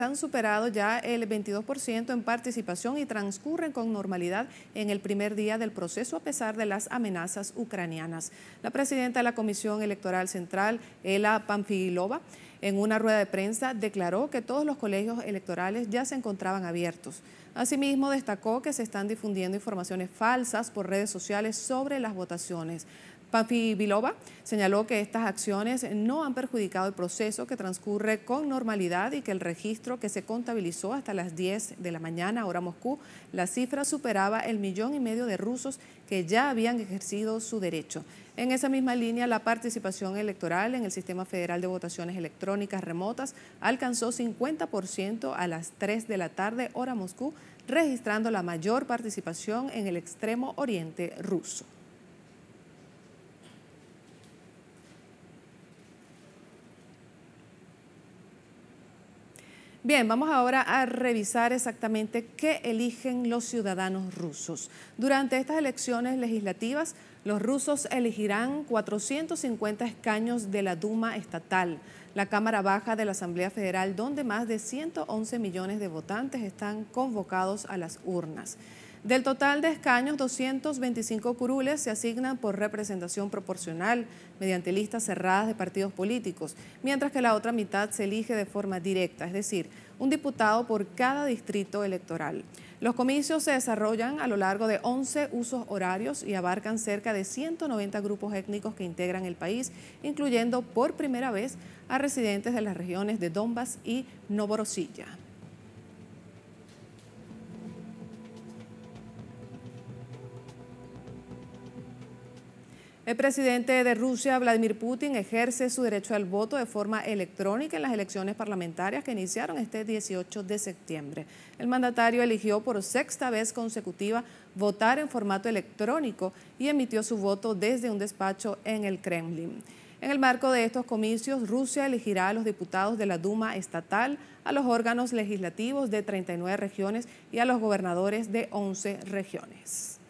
han superado ya el 22% en participación y transcurren con normalidad en el primer día del proceso a pesar de las amenazas ucranianas. La presidenta de la Comisión Electoral Central, Ela Pamfilova, en una rueda de prensa declaró que todos los colegios electorales ya se encontraban abiertos. Asimismo, destacó que se están difundiendo informaciones falsas por redes sociales sobre las votaciones. Pamfilova señaló que estas acciones no han perjudicado el proceso, que transcurre con normalidad y que el registro que se contabilizó hasta las 10 de la mañana, hora Moscú, la cifra superaba el 1,5 millones de rusos que ya habían ejercido su derecho. En esa misma línea, la participación electoral en el Sistema Federal de Votaciones Electrónicas Remotas alcanzó 50% a las 3 de la tarde, hora Moscú, registrando la mayor participación en el extremo oriente ruso. Bien, vamos ahora a revisar exactamente qué eligen los ciudadanos rusos. Durante estas elecciones legislativas, los rusos elegirán 450 escaños de la Duma estatal, la Cámara Baja de la Asamblea Federal, donde más de 111 millones de votantes están convocados a las urnas. Del total de escaños, 225 curules se asignan por representación proporcional mediante listas cerradas de partidos políticos, mientras que la otra mitad se elige de forma directa, es decir, un diputado por cada distrito electoral. Los comicios se desarrollan a lo largo de 11 usos horarios y abarcan cerca de 190 grupos étnicos que integran el país, incluyendo por primera vez a residentes de las regiones de Donbass y Novorossiya. El presidente de Rusia, Vladimir Putin, ejerce su derecho al voto de forma electrónica en las elecciones parlamentarias que iniciaron este 18 de septiembre. El mandatario eligió por sexta vez consecutiva votar en formato electrónico y emitió su voto desde un despacho en el Kremlin. En el marco de estos comicios, Rusia elegirá a los diputados de la Duma estatal, a los órganos legislativos de 39 regiones y a los gobernadores de 11 regiones.